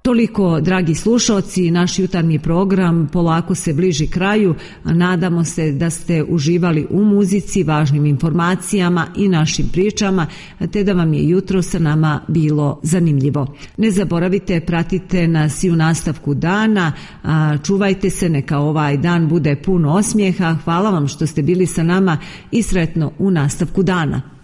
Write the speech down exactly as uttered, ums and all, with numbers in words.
Toliko, dragi slušalci, naš jutarnji program polako se bliži kraju. Nadamo se da ste uživali u muzici, važnim informacijama i našim pričama, te da vam je jutro sa nama bilo zanimljivo. Ne zaboravite, pratite nas i u nastavku dana. Čuvajte se, neka ovaj dan bude pun osmijeha. Hvala vam što ste bili sa nama i sretno u nastavku dana.